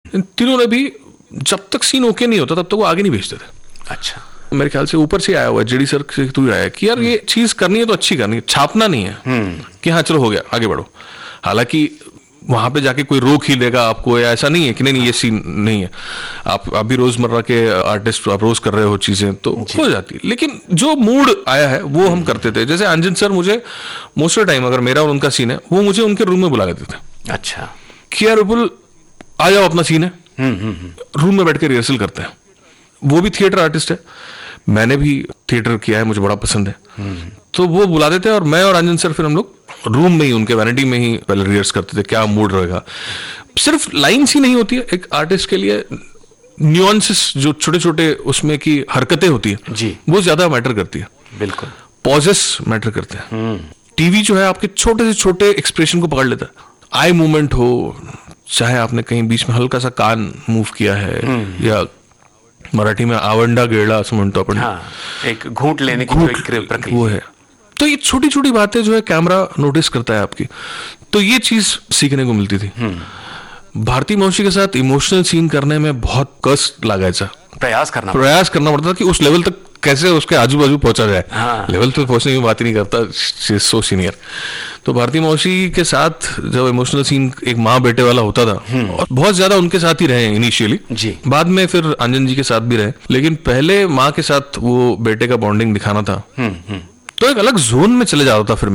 इन तीनों ने भी जब तक सीन ओके नहीं होता तब तक वो आगे नहीं भेजते थे। अच्छा, मेरे ख्याल से ऊपर से आया हुआ है, जेडी सर से तू आया है कि यार ये चीज करनी है तो अच्छी करनी है, छापना नहीं है कि हाँ चलो हो गया आगे बढ़ो। हालांकि वहां पे जाके कोई रोक ही देगा आपको, या ऐसा नहीं है कि नहीं ये सीन नहीं है। आप भी रोजमर्रा के आर्टिस्ट आप रोज कर रहे हो चीजें तो हो जाती है, लेकिन जो मूड आया है वो हम करते थे। जैसे अंजन सर मुझे मोस्ट ऑफ टाइम अगर मेरा और उनका सीन है वो मुझे उनके रूम में बुला लेते थे। अच्छा, कि यार विपुल आ जाओ अपना सीन है, रूम में बैठ के रिहर्सल करते हैं। वो भी थिएटर आर्टिस्ट है, मैंने भी थिएटर किया है, मुझे बड़ा पसंद है। तो वो बुला देते हैं और मैं और अंजन सर फिर हम लोग रूम में ही उनके वैनिटी में ही पहले रिहर्स करते थे, क्या मूड रहेगा। सिर्फ लाइन्स ही नहीं होती है एक आर्टिस्ट के लिए, न्यूआंसेस जो छोटे छोटे उसमें की हरकतें होती है जी, वो ज्यादा मैटर करती है। बिल्कुल, पॉजेस मैटर करते हैं। टीवी जो है आपके छोटे से छोटे एक्सप्रेशन को पकड़ लेता है। आई मूवमेंट हो, चाहे आपने कहीं बीच में हल्का सा कान मूव किया है, या मराठी में आवंडा गेड़ा असं म्हणतो अपन, हाँ, एक घूंट लेने की जो एक प्रक्रिया वो है। तो ये छोटी छोटी बातें जो है कैमरा नोटिस करता है आपकी, तो ये चीज सीखने को मिलती थी। भारती मौशी के साथ इमोशनल सीन करने में बहुत कष्ट लगायचा, प्रयास करना पड़ता था कि उस लेवल तक कैसे उसके आजू बाजू पहुंचा जाए। हाँ। लेवल तो पहुंचने की बात ही नहीं करता, सो सीनियर। तो भारती मौशी के साथ जब इमोशनल सीन एक माँ बेटे वाला होता था, और बहुत ज्यादा उनके साथ ही रहे इनिशियली जी, बाद में फिर अंजन जी के साथ भी रहे, लेकिन पहले माँ के साथ वो बेटे का बॉन्डिंग दिखाना था, तो एक अलग जोन में चले जाता था। फिर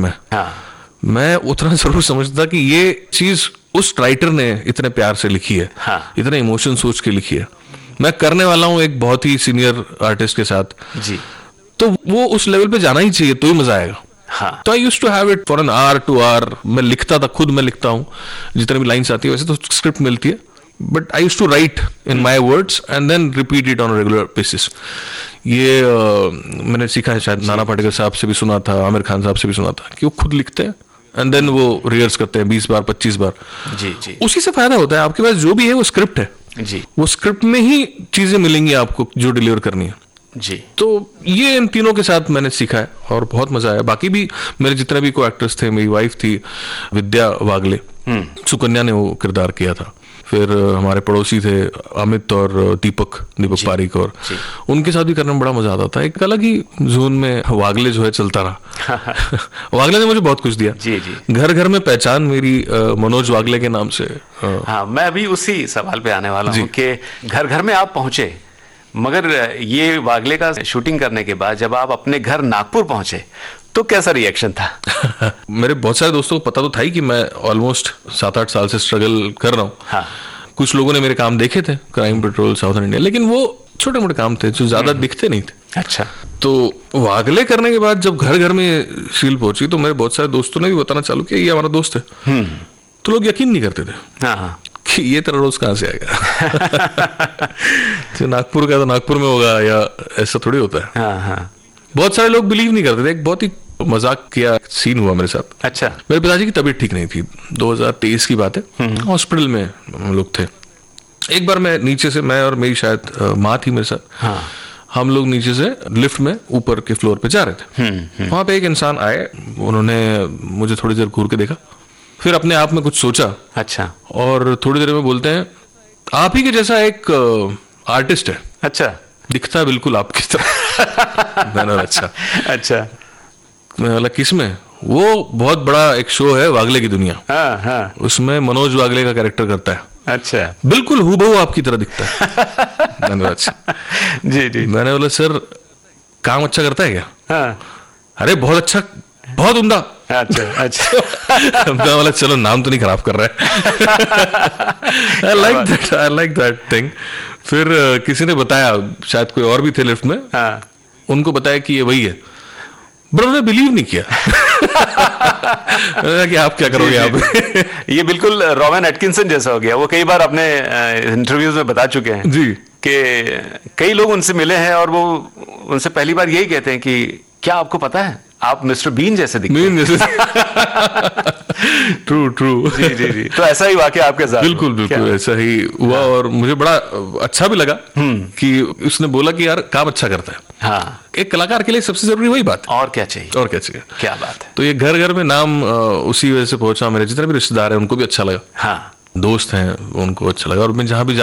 मैं उतना जरूर समझता कि ये चीज उस राइटर ने इतने प्यार से लिखी है, इतने इमोशन सोच के लिखी है, मैं करने वाला हूँ एक बहुत ही सीनियर आर्टिस्ट के साथ जी, तो वो उस लेवल पे जाना ही चाहिए तो ही मजा आएगा। हाँ। तो I used to have it for an hour 2 our, मैं लिखता था, खुद मैं लिखता हूँ जितने भी लाइन्स आती है, वैसे तो स्क्रिप्ट मिलती है, but I used to right in my words and then repeat it on regular basis. ये मैंने सीखा है, शायद नाना पाटेकर साहब से भी सुना था, आमिर खान साहब से भी सुना था, कि वो खुद लिखते हैं एंड देन वो रिहर्स करते हैं 20 बार 25 बार जी जी। उसी से फायदा होता है, आपके पास जो भी है वो स्क्रिप्ट है जी, वो स्क्रिप्ट में ही चीजें मिलेंगी आपको जो डिलीवर करनी है जी। तो ये इन तीनों के साथ मैंने सीखा है और बहुत मजा आया। बाकी भी मेरे जितने भी को एक्टर्स थे, मेरी वाइफ थी विद्या वागले, सुकन्या ने वो किरदार किया था, फिर हमारे पड़ोसी थे अमित और दीपक पारिक, और उनके साथ भी करने में बड़ा मजा आता था। एक अलग ही जोन में वागले जो है चलता रहा। वागले ने मुझे बहुत कुछ दिया जी जी। घर घर में पहचान मेरी मनोज वागले के नाम से। हाँ, मैं अभी उसी सवाल पे आने वाला हूँ कि घर घर में आप पहुंचे, मगर ये वागले का शूटिंग करने के बाद जब आप अपने घर नागपुर पहुंचे तो कैसा रिएक्शन था? मेरे बहुत सारे दोस्तों को पता तो था ही कि मैं ऑलमोस्ट 7-8 साल से स्ट्रगल कर रहा हूँ। हाँ। कुछ लोगों ने मेरे काम देखे थे, क्राइम पेट्रोल, साउथर्न इंडिया, लेकिन वो छोटे मोटे काम थे जो ज्यादा दिखते नहीं थे। अच्छा। तो वागले करने के बाद जब घर घर में शील पहुंची तो मेरे बहुत सारे दोस्तों ने भी बताना चालू किया ये हमारा दोस्त है, तो लोग यकीन नहीं करते थे। हाँ। कि ये तेरा रोज कहाँ से आएगा? तो नागपुर का तो नागपुर में होगा, या ऐसा थोड़ी होता है। हाँ हाँ। बहुत सारे लोग बिलीव नहीं करते थे। एक बहुत ही मजाक किया सीन हुआ मेरे साथ। अच्छा। मेरे पिताजी की तबीयत ठीक नहीं थी, 2023 की बात है, हॉस्पिटल में हम लोग थे। एक बार मैं नीचे से, मैं और मेरी शायद माँ थी मेरे साथ, हाँ। हम लोग नीचे से लिफ्ट में ऊपर के फ्लोर पे जा रहे थे। वहां पे एक इंसान आए, उन्होंने मुझे थोड़ी देर घूर के देखा, फिर अपने आप में कुछ सोचा। अच्छा। और थोड़ी देर में बोलते हैं आप ही के जैसा एक आर्टिस्ट है। अच्छा। दिखता है बिल्कुल आपकी तरह। मैंने अच्छा अच्छा। मैं बोला किस में? वो बहुत बड़ा एक शो है वागले की दुनिया। हाँ हाँ। उसमें मनोज वागले का कैरेक्टर करता है। अच्छा। बिल्कुल हूबहू आपकी तरह दिखता है। मैंने अच्छा जी जी। मैंने बोला सर काम अच्छा करता है क्या? हाँ। अरे बहुत अच्छा, बहुत उम्दा। अच्छा अच्छा। मैं बोला चलो नाम तो नहीं खराब कर रहा है। I like that thing. फिर किसी ने बताया, शायद कोई और भी थे लिफ्ट में, हाँ। उनको बताया कि ये वही है, बट उन्होंने बिलीव नहीं किया। कि आप क्या करोगे आप? ये बिल्कुल रॉवेन एटकिंसन जैसा हो गया। वो कई बार अपने इंटरव्यूज में बता चुके हैं जी कि कई लोग उनसे मिले हैं और वो उनसे पहली बार यही कहते हैं कि क्या आपको पता है आप मिस्टर बीन जैसे दिखते हैं। True true. जी जी जी। तो ऐसा ही वाकया आपके साथ? बिल्कुल बिल्कुल ऐसा ही हुआ। हाँ। और मुझे बड़ा अच्छा भी लगा कि उसने बोला कि यार काम अच्छा करता है। हाँ। एक कलाकार के लिए सबसे जरूरी वही बात है। और क्या चाहिए? और क्या चाहिए? क्या बात है। तो ये घर घर में नाम उसी वजह से पहुंचा। मेरे जितने भी रिश्तेदार हैं उनको भी अच्छा लगा। हाँ। दोस्त हैं उनको अच्छा लगा। और मैं जहां भी